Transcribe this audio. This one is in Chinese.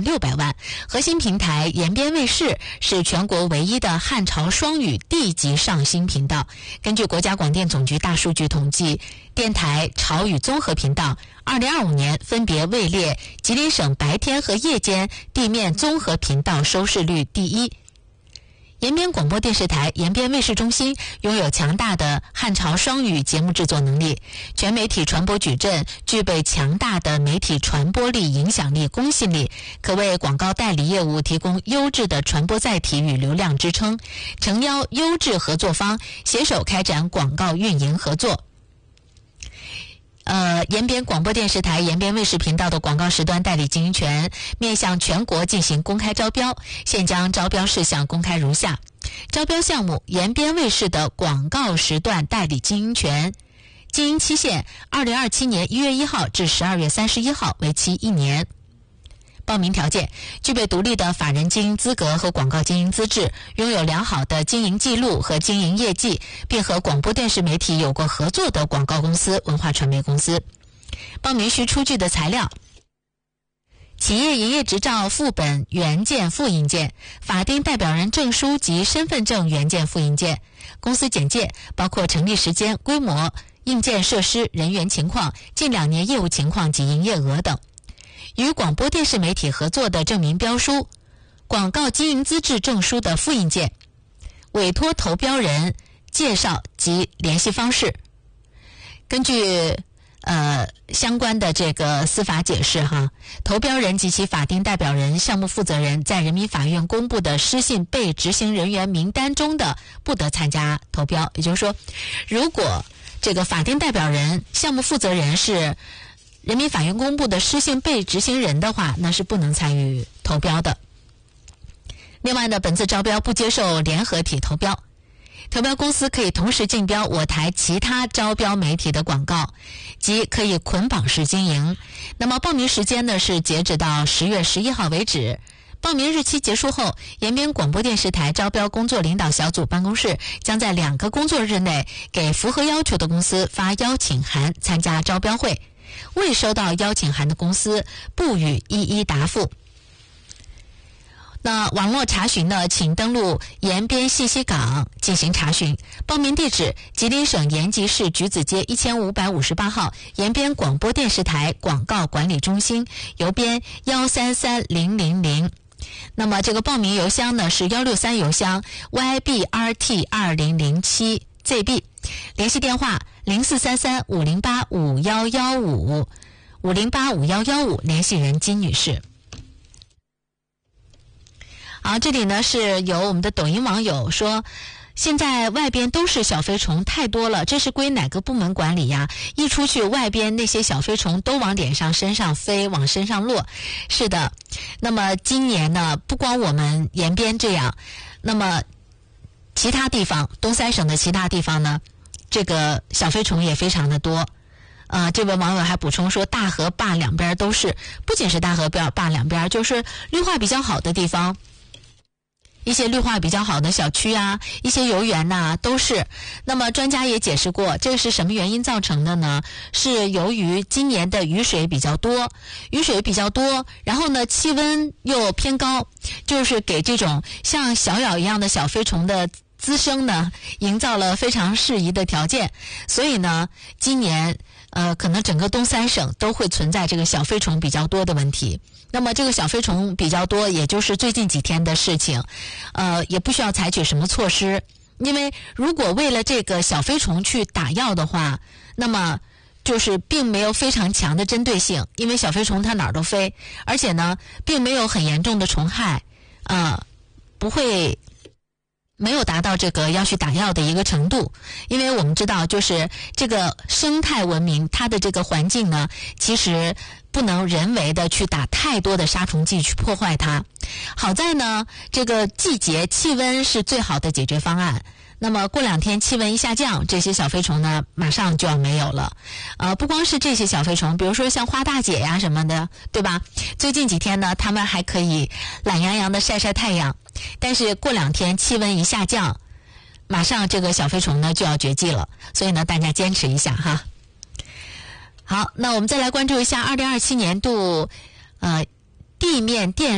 600万。核心平台延边卫视是全国唯一的汉朝双语地级上新频道。根据国家广电总局大数据统计，电台潮语综合频道2025年分别位列吉林省白天和夜间地面综合频道收视率第一。延边广播电视台延边卫视中心拥有强大的汉朝双语节目制作能力，全媒体传播矩阵，具备强大的媒体传播力、影响力、公信力，可为广告代理业务提供优质的传播载体与流量支撑，诚邀优质合作方携手开展广告运营合作。延边广播电视台延边卫视频道的广告时段代理经营权面向全国进行公开招标，现将招标事项公开如下：招标项目：延边卫视的广告时段代理经营权，经营期限2027年1月1号至12月31号，为期1年。报名条件：具备独立的法人经营资格和广告经营资质，拥有良好的经营记录和经营业绩，并和广播电视媒体有过合作的广告公司、文化传媒公司。报名需出具的材料：企业营业执照副本原件复印件、法定代表人证书及身份证原件复印件。公司简介包括成立时间、规模、硬件设施、人员情况、近2年业务情况及营业额等。与广播电视媒体合作的证明标书、广告经营资质证书的复印件、委托投标人介绍及联系方式。根据相关的这个司法解释哈，投标人及其法定代表人、项目负责人在人民法院公布的失信被执行人员名单中的，不得参加投标。也就是说，如果这个法定代表人、项目负责人是人民法院公布的失信被执行人的话，那是不能参与投标的。另外呢，本次招标不接受联合体投标，投标公司可以同时竞标我台其他招标媒体的广告，即可以捆绑式经营。那么报名时间呢是截止到10月11号为止。报名日期结束后，延边广播电视台招标工作领导小组办公室将在2个工作日内给符合要求的公司发邀请函参加招标会。未收到邀请函的公司不予一一答复。那网络查询呢，请登录延边信息港进行查询。报名地址：吉林省延吉市橘子街1558号延边广播电视台广告管理中心，邮编133000。那么这个报名邮箱呢是163邮箱 ybrt2007zb， 联系电话043350851115 5085115，联系人金女士。好，这里呢是有我们的抖音网友说，现在外边都是小飞虫，太多了，这是归哪个部门管理呀？一出去外边那些小飞虫都往脸上身上飞，往身上落。是的，那么今年呢，不光我们延边这样，那么其他地方，东三省的其他地方呢，这个小飞虫也非常的多。这位网友还补充说，大河坝两边都是，不仅是大河坝两边，就是绿化比较好的地方，一些绿化比较好的小区啊，一些游园呐，都是。那么专家也解释过，这是什么原因造成的呢？是由于今年的雨水比较多，然后呢气温又偏高，就是给这种像小咬一样的小飞虫的滋生呢，营造了非常适宜的条件。所以呢，今年可能整个东三省都会存在这个小飞虫比较多的问题。那么这个小飞虫比较多，也就是最近几天的事情，也不需要采取什么措施，因为如果为了这个小飞虫去打药的话，那么就是并没有非常强的针对性，因为小飞虫它哪儿都飞，而且呢，并没有很严重的虫害，没有达到这个要去打药的一个程度。因为我们知道，就是这个生态文明，它的这个环境呢，其实不能人为的去打太多的杀虫剂去破坏它。好在呢，这个季节气温是最好的解决方案。那么过2天气温一下降，这些小飞虫呢马上就要没有了。不光是这些小飞虫，比如说像花大姐呀什么的，对吧？最近几天呢，它们还可以懒洋洋的晒晒太阳，但是过2天气温一下降，马上这个小飞虫呢就要绝迹了。所以呢，大家坚持一下哈。好，那我们再来关注一下2027年度地面电